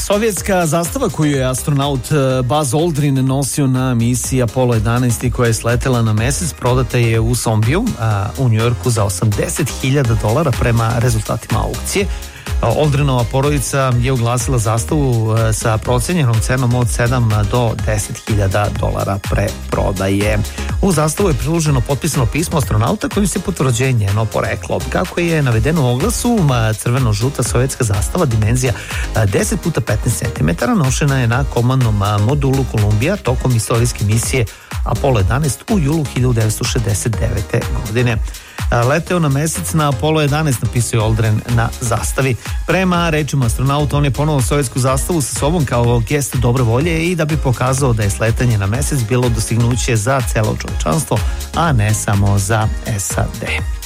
Sovjetska zastava koju je astronaut Buzz Aldrin nosio na misiji Apollo 11 koja je sletela na mesec prodata je u Sombiju u Njujorku za $80.000 prema rezultatima aukcije. Aldrinova porodica je oglasila zastavu sa procenjenom cenom od $7 do $10.000 pre prodaje. U zastavu je priloženo potpisano pismo astronauta kojim se potvrđuje njeno poreklo. Kako je navedeno u oglasu, crveno-žuta sovjetska zastava dimenzija 10 x 15 cm nošena je na komandnom modulu Kolumbija tokom istorijske misije Apollo 11 u julu 1969. godine. Leteo na mesec na Apollo 11, napisao Aldrin na zastavi. Prema rečima astronauta, on je ponovo sovjetsku zastavu sa sobom kao gest dobre volje i da bi pokazao da je sletanje na mesec bilo dostignuće za celo čovečanstvo, a ne samo za SAD.